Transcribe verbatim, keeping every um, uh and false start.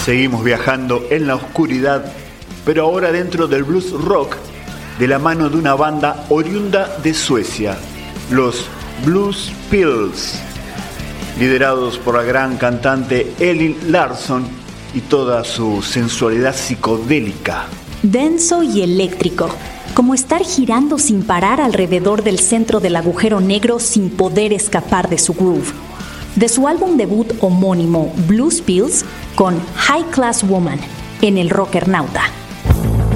Seguimos viajando en la oscuridad, pero ahora dentro del blues rock, de la mano de una banda oriunda de Suecia, los Blues Pills, liderados por la gran cantante Elin Larsson y toda su sensualidad psicodélica. Denso y eléctrico, como estar girando sin parar alrededor del centro del agujero negro sin poder escapar de su groove. De su álbum debut homónimo Blues Pills, con High Class Woman, en el Rockernauta.